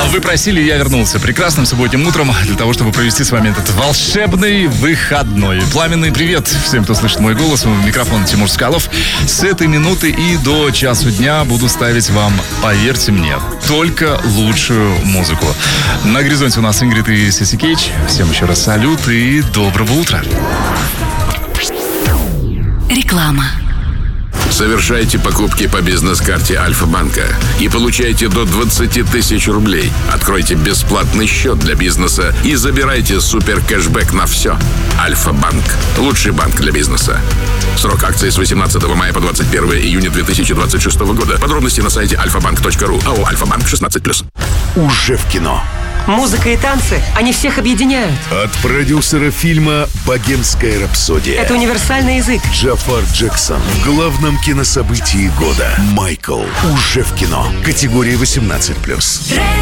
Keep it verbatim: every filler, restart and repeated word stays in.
Вы просили, я вернулся прекрасным субботним утром для того, чтобы провести с вами этот волшебный выходной. Пламенный привет всем, кто слышит мой голос. У микрофона Тимур Скалов. С этой минуты и до часу дня буду ставить вам, поверьте мне, только лучшую музыку. На горизонте у нас Ингрид и Сиси Кейдж. Всем еще раз салют и доброго утра. Реклама. Совершайте покупки по бизнес-карте Альфа-банка и получайте до двадцать тысяч рублей. Откройте бесплатный счет для бизнеса и забирайте супер кэшбэк на все. Альфа-банк. Лучший банк для бизнеса. Срок акции с восемнадцатого мая по двадцать первое июня две тысячи двадцать шестого года. Подробности на сайте альфа банк точка ру. АО «Альфа-банк» шестнадцать плюс. Уже в кино. Музыка и танцы, они всех объединяют. От продюсера фильма «Богемская рапсодия». Это универсальный язык. Джафар Джексон в главном кинособытии года. Майкл. Уже в кино. Категория восемнадцать плюс.